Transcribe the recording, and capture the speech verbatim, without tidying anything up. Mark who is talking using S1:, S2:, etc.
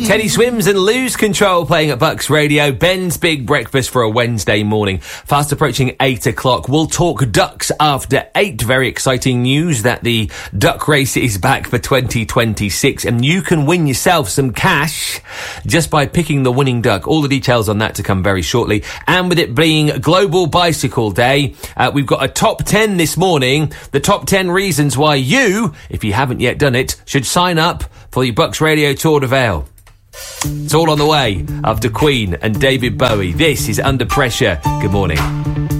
S1: Teddy Swims and Lose Control playing at Bucks Radio. Ben's Big Breakfast for a Wednesday morning. Fast approaching eight o'clock. We'll talk ducks after eight. Very exciting news that the duck race is back for twenty twenty-six, and you can win yourself some cash just by picking the winning duck. All the details on that to come very shortly. And with it being Global Bicycle Day, uh, we've got a top ten this morning. The top ten reasons why you, if you haven't yet done it, should sign up for the Bucks Radio Tour de Vale. It's all on the way after Queen and David Bowie. This is Under Pressure. Good morning.